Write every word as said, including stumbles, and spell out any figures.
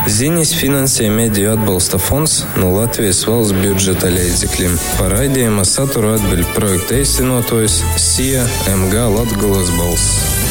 Ziņas finansē Mediju atbalsta fonds no Latvijas valsts budžeta līdzekļiem. Par raidījuma saturu atbild projekta īstenotājs S I A M G Latgulas balss.